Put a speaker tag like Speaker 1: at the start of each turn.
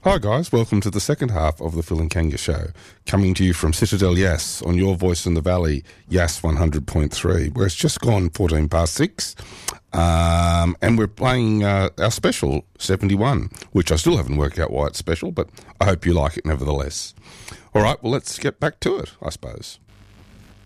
Speaker 1: Hi guys, welcome to the second half of the Phil and Kanga Show, coming to you from Citadel Yass on your voice in the valley, Yass 100.3, where it's just gone 14 past 6, and we're playing our special 71, which I still haven't worked out why it's special, but I hope you like it nevertheless. All right, well, let's get back to it, I suppose.